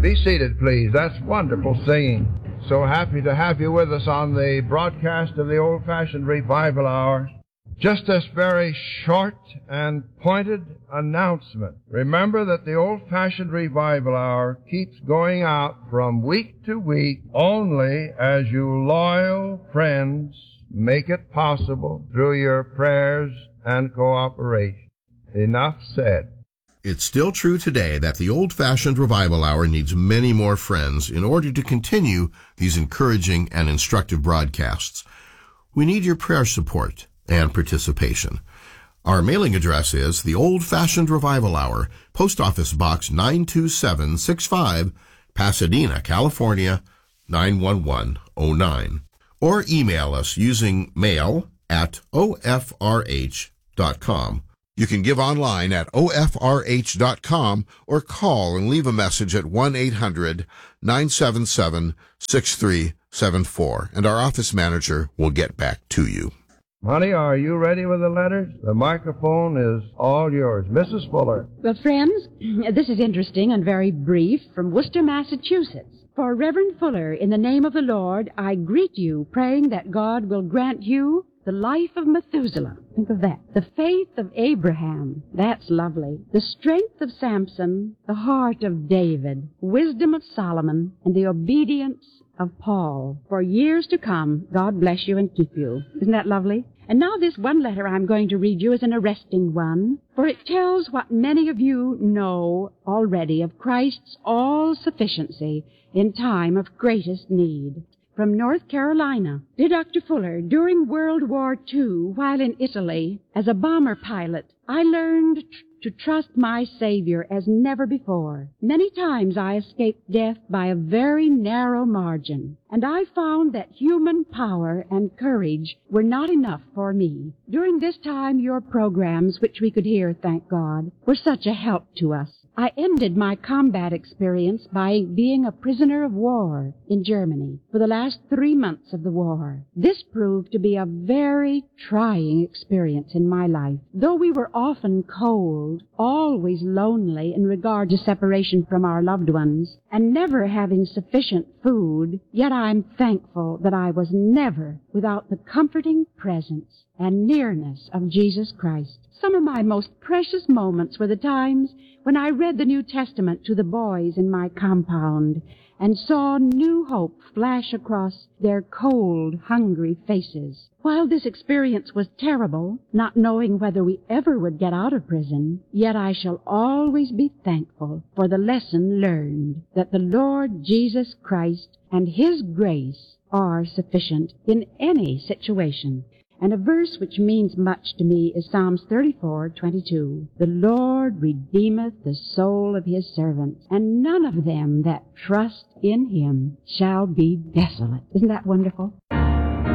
Be seated, please. That's wonderful singing. So happy to have you with us on the broadcast of the Old-Fashioned Revival Hour. Just this very short and pointed announcement. Remember that the Old-Fashioned Revival Hour keeps going out from week to week only as you loyal friends make it possible through your prayers and cooperation. Enough said. It's still true today that the Old-Fashioned Revival Hour needs many more friends in order to continue these encouraging and instructive broadcasts. We need your prayer support and participation. Our mailing address is the Old-Fashioned Revival Hour, Post Office Box 92765, Pasadena, California, 91109. Or email us using mail@ofrh.com. You can give online at ofrh.com or call and leave a message at 1-800-977-6374, and our office manager will get back to you. Honey, are you ready with the letters? The microphone is all yours. Mrs. Fuller. Well, friends, this is interesting and very brief from Worcester, Massachusetts. For Reverend Fuller, in the name of the Lord, I greet you, praying that God will grant you the life of Methuselah. Think of that. The faith of Abraham. That's lovely. The strength of Samson. The heart of David. Wisdom of Solomon. And the obedience of Paul. For years to come, God bless you and keep you. Isn't that lovely? And now this one letter I'm going to read you is an arresting one, for it tells what many of you know already of Christ's all-sufficiency in time of greatest need. From North Carolina. Dear Dr. Fuller, during World War II, while in Italy as a bomber pilot, I learned to trust my Savior as never before. Many times I escaped death by a very narrow margin, and I found that human power and courage were not enough for me. During this time, your programs, which we could hear, thank God, were such a help to us. I ended my combat experience by being a prisoner of war in Germany for the last 3 months of the war. This proved to be a very trying experience in my life. Though we were often cold, always lonely in regard to separation from our loved ones, and never having sufficient food, yet I'm thankful that I was never without the comforting presence and nearness of Jesus Christ. Some of my most precious moments were the times when I read the New Testament to the boys in my compound and saw new hope flash across their cold, hungry faces. While this experience was terrible, not knowing whether we ever would get out of prison, yet I shall always be thankful for the lesson learned that the Lord Jesus Christ and His grace are sufficient in any situation. And a verse which means much to me is Psalms 34:22. The Lord redeemeth the soul of His servants, and none of them that trust in Him shall be desolate. Isn't that wonderful?